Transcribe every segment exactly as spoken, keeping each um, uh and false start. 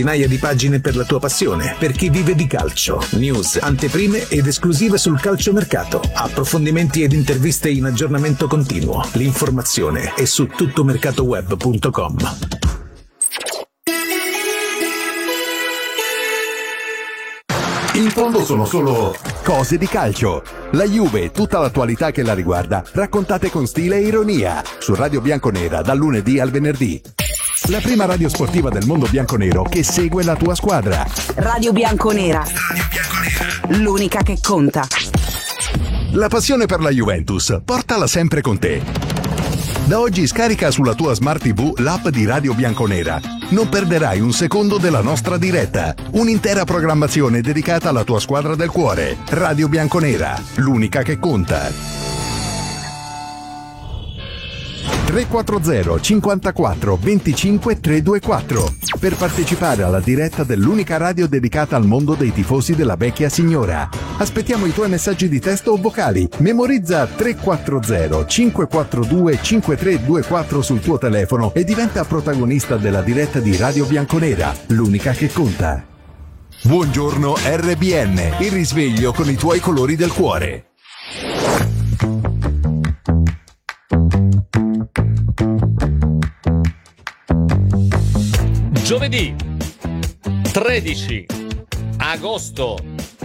centinaia di pagine per la tua passione, per chi vive di calcio. News, anteprime ed esclusive sul calciomercato. Approfondimenti ed interviste in aggiornamento continuo. L'informazione è su tuttomercatoweb punto com. In fondo sono solo cose di calcio. La Juve e tutta l'attualità che la riguarda, raccontate con stile e ironia, su Radio Bianconera dal lunedì al venerdì. La prima radio sportiva del mondo bianconero che segue la tua squadra. Radio Bianconera. Radio Bianconera. L'unica che conta. La passione per la Juventus, portala sempre con te. Da oggi scarica sulla tua Smart tivù l'app di Radio Bianconera. Non perderai un secondo della nostra diretta. Un'intera programmazione dedicata alla tua squadra del cuore. Radio Bianconera, l'unica che conta. tre quattro zero cinquantaquattro venticinque trecentoventiquattro per partecipare alla diretta dell'unica radio dedicata al mondo dei tifosi della vecchia signora. Aspettiamo i tuoi messaggi di testo o vocali. Memorizza tre quattro zero cinque quattro due cinque tre due quattro sul tuo telefono e diventa protagonista della diretta di Radio Bianconera, l'unica che conta. Buongiorno R B N, il risveglio con i tuoi colori del cuore. Giovedì tredici agosto,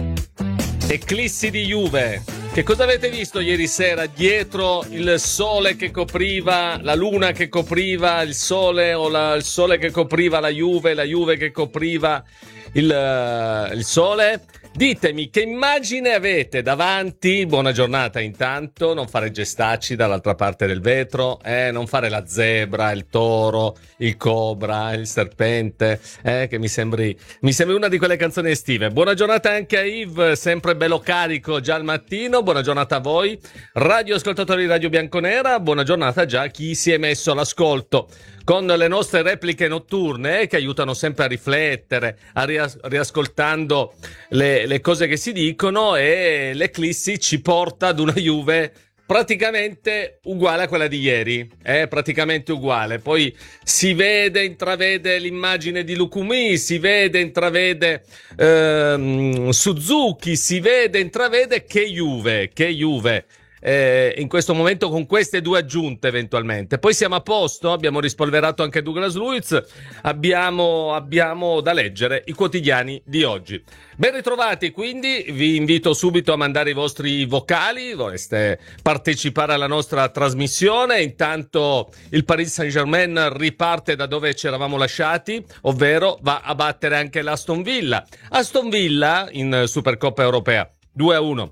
eclissi di Juve. Che cosa avete visto ieri sera dietro il sole che copriva, la luna che copriva il sole, o la, il sole che copriva la Juve, la Juve che copriva il, il sole? Ditemi che immagine avete davanti. Buona giornata intanto, non fare gestacci dall'altra parte del vetro, eh, non fare la zebra, il toro, il cobra, il serpente, eh, che mi sembri, mi sembri una di quelle canzoni estive. Buona giornata anche a Yves, sempre bello carico già al mattino, buona giornata a voi, radioascoltatori di Radio Bianconera, buona giornata già a chi si è messo all'ascolto con le nostre repliche notturne, eh, che aiutano sempre a riflettere, a rias- riascoltando le, le cose che si dicono, e l'eclissi ci porta ad una Juve praticamente uguale a quella di ieri, è praticamente uguale. Poi si vede, intravede l'immagine di Lukumi, si vede, intravede ehm, Suzuki, si vede, intravede che Juve, che Juve. Eh, in questo momento con queste due aggiunte eventualmente. Poi siamo a posto, abbiamo rispolverato anche Douglas Luiz, abbiamo, abbiamo da leggere i quotidiani di oggi. Ben ritrovati, quindi vi invito subito a mandare i vostri vocali, vorreste partecipare alla nostra trasmissione. Intanto il Paris Saint-Germain riparte da dove ci eravamo lasciati, ovvero va a battere anche l'Aston Villa. Aston Villa in Supercoppa Europea due a uno.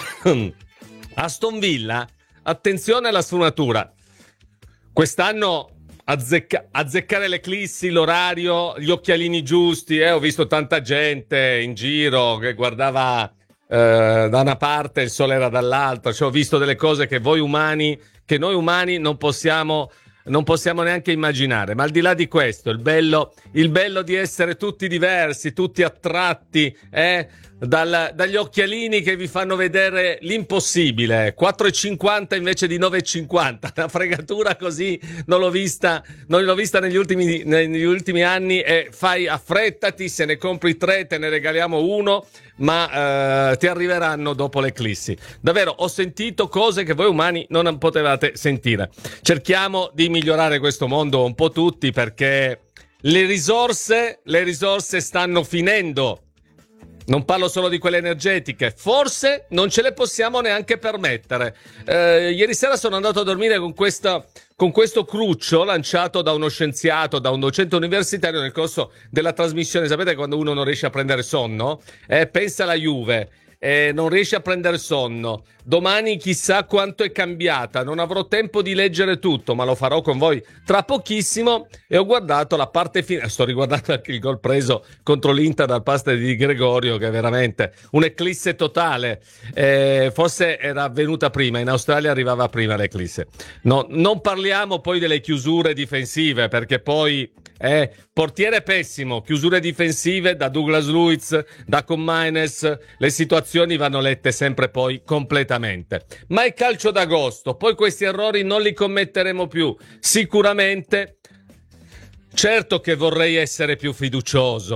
Aston Villa, attenzione alla sfumatura. Quest'anno azzecca- azzeccare l'eclissi, l'orario, gli occhialini giusti. Eh, ho visto tanta gente in giro che guardava eh, da una parte, il sole era dall'altra. Cioè, ho visto delle cose che voi umani, che noi umani non possiamo, non possiamo neanche immaginare. Ma al di là di questo, il bello, il bello di essere tutti diversi, tutti attratti, eh? Dal, dagli occhialini che vi fanno vedere l'impossibile, quattro e cinquanta invece di nove e cinquanta, una fregatura così non l'ho vista, non l'ho vista negli ultimi, negli ultimi anni. E fai, affrettati, se ne compri tre te ne regaliamo uno, ma eh, ti arriveranno dopo l'eclissi. Davvero, ho sentito cose che voi umani non potevate sentire. Cerchiamo di migliorare questo mondo un po' tutti, perché le risorse, le risorse stanno finendo. Non parlo solo di quelle energetiche, forse non ce le possiamo neanche permettere. Eh, ieri sera sono andato a dormire con questa, con questo cruccio lanciato da uno scienziato, da un docente universitario nel corso della trasmissione. Sapete quando uno non riesce a prendere sonno? Eh, pensa alla Juve. Eh, non riesce a prendere sonno. Domani chissà quanto è cambiata. Non avrò tempo di leggere tutto, ma lo farò con voi tra pochissimo. E ho guardato la parte finale. Sto riguardando anche il gol preso contro l'Inter dal paste di Gregorio, che è veramente un'eclisse totale. Eh, forse era avvenuta prima, in Australia arrivava prima l'eclisse. No, non parliamo poi delle chiusure difensive, perché poi eh, portiere pessimo, chiusure difensive da Douglas Luiz, da Comaines, le situazioni vanno lette sempre poi completamente. Ma è calcio d'agosto, poi questi errori non li commetteremo più, sicuramente. Certo che vorrei essere più fiducioso.